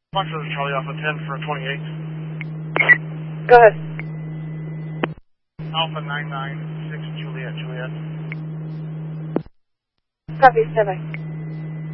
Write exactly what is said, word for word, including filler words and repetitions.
Fox is Charlie Alpha ten for twenty-eight. Go ahead. Alpha nine nine six Juliet Juliet. Copy, stand by.